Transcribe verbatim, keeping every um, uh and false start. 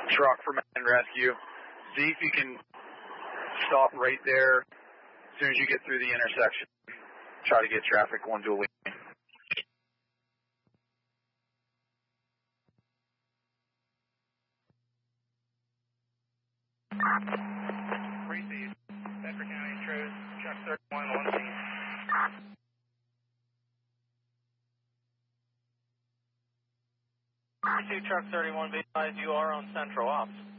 truck for man rescue. See if you can stop right there as soon as you get through the intersection. Try to get traffic going to a lane. Receive. Bedford County intrudes. Truck thirty-one, one scene. Receive truck thirty-one, be advised you are on Central Ops.